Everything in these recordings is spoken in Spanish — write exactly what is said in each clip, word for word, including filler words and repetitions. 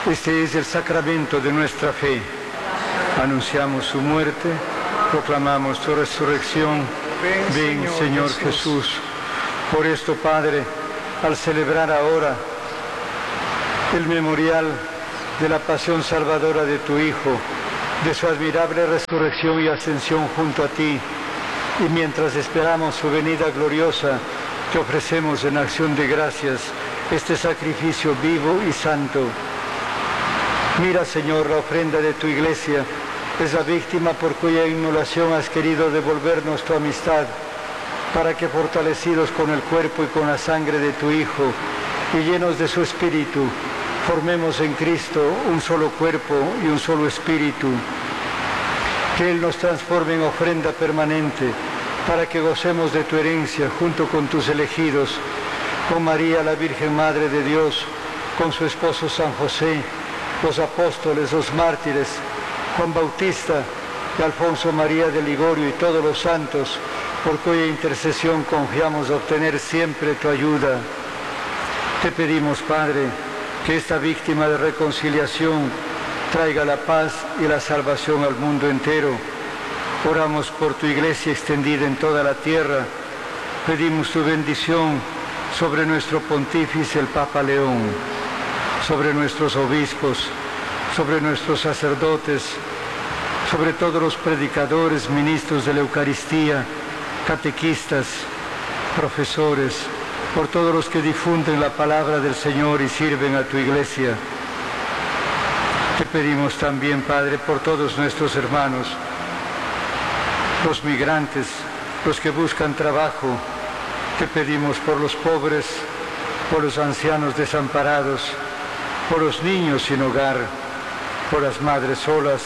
Este es el sacramento de nuestra fe. Anunciamos su muerte, proclamamos su resurrección. Ven, Ven Señor, Señor Jesús. Jesús. Por esto, Padre, al celebrar ahora el memorial de la pasión salvadora de tu Hijo, de su admirable resurrección y ascensión junto a ti, y mientras esperamos su venida gloriosa, te ofrecemos en acción de gracias este sacrificio vivo y santo. Mira, Señor, la ofrenda de tu Iglesia, es la víctima por cuya inmolación has querido devolvernos tu amistad, para que fortalecidos con el cuerpo y con la sangre de tu Hijo, y llenos de su Espíritu, formemos en Cristo un solo cuerpo y un solo Espíritu. Que Él nos transforme en ofrenda permanente, para que gocemos de tu herencia junto con tus elegidos, con María, la Virgen Madre de Dios, con su esposo San José, los apóstoles, los mártires, Juan Bautista y Alfonso María de Ligorio y todos los santos, por cuya intercesión confiamos obtener siempre tu ayuda. Te pedimos, Padre, que esta víctima de reconciliación traiga la paz y la salvación al mundo entero. Oramos por tu Iglesia extendida en toda la tierra. Pedimos tu bendición sobre nuestro pontífice, el Papa León, sobre nuestros obispos, sobre nuestros sacerdotes, sobre todos los predicadores, ministros de la Eucaristía, catequistas, profesores, por todos los que difunden la palabra del Señor y sirven a tu Iglesia. Te pedimos también, Padre, por todos nuestros hermanos, los migrantes, los que buscan trabajo. Te pedimos por los pobres, por los ancianos desamparados, por los niños sin hogar, por las madres solas.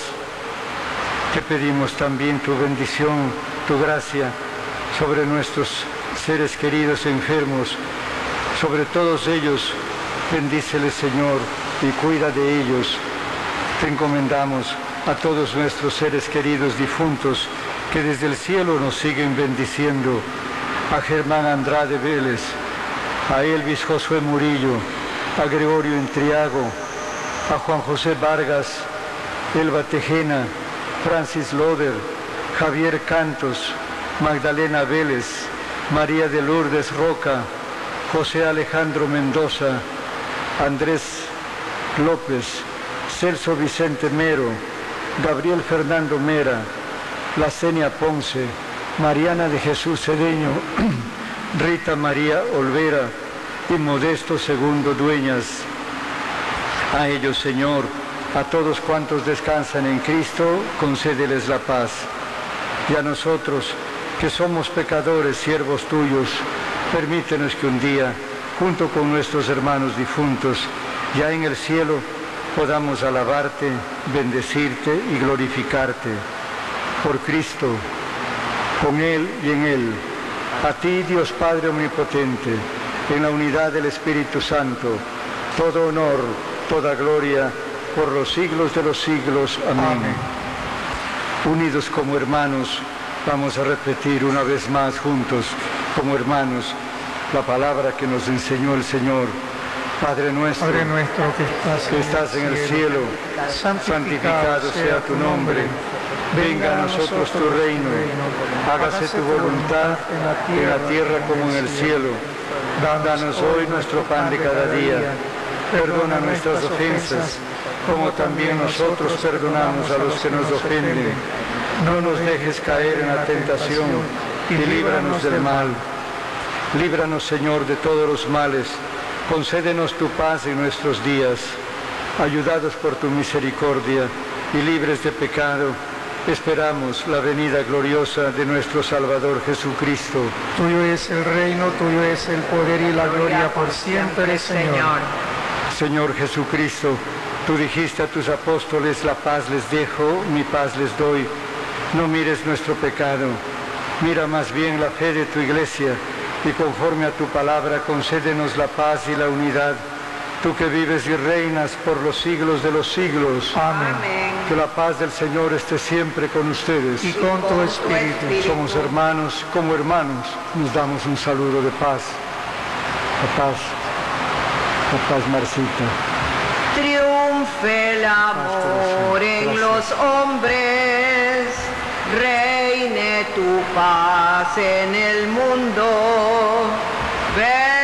Te pedimos también tu bendición, tu gracia sobre nuestros seres queridos enfermos, sobre todos ellos. Bendíceles, Señor, y cuida de ellos. Te encomendamos a todos nuestros seres queridos difuntos que desde el cielo nos siguen bendiciendo, a Germán Andrade Vélez, a Elvis Josué Murillo, a Gregorio Entriago, a Juan José Vargas, Elba Tejena, Francis Loder, Javier Cantos, Magdalena Vélez, María de Lourdes Roca, José Alejandro Mendoza, Andrés López, Celso Vicente Mero, Gabriel Fernando Mera, Lacenia Ponce, Mariana de Jesús Cedeño, Rita María Olvera y Modesto Segundo Dueñas. A ellos, Señor, a todos cuantos descansan en Cristo, concédeles la paz. Y a nosotros, que somos pecadores, siervos tuyos, permítenos que un día, junto con nuestros hermanos difuntos, ya en el cielo, podamos alabarte, bendecirte y glorificarte. Por Cristo, con Él y en Él, a ti, Dios Padre Omnipotente, en la unidad del Espíritu Santo, todo honor, toda gloria, por los siglos de los siglos. Amén. Amén. Unidos como hermanos, vamos a repetir una vez más juntos, como hermanos, la palabra que nos enseñó el Señor. Padre nuestro, Padre nuestro que estás, que estás en el cielo, santificado sea tu nombre. Venga a nosotros tu reino, hágase tu voluntad en la tierra como en el cielo. Danos hoy nuestro pan de cada día. Perdona nuestras ofensas, como también nosotros perdonamos a los que nos ofenden. No nos dejes caer en la tentación y líbranos del mal. Líbranos, Señor, de todos los males. Concédenos tu paz en nuestros días. Ayudados por tu misericordia y libres de pecado, esperamos la venida gloriosa de nuestro Salvador Jesucristo. Tuyo es el reino, tuyo es el poder y la gloria por siempre, Señor. Señor Jesucristo, tú dijiste a tus apóstoles, la paz les dejo, mi paz les doy. No mires nuestro pecado, mira más bien la fe de tu Iglesia, y conforme a tu palabra concédenos la paz y la unidad. Tú que vives y reinas por los siglos de los siglos. Amén. Que la paz del Señor esté siempre con ustedes. Y con tu espíritu. Somos hermanos, como hermanos, nos damos un saludo de paz. La paz, la paz, Marcita. Triunfo triunfe el amor en los hombres, reine tu paz en el mundo. Ven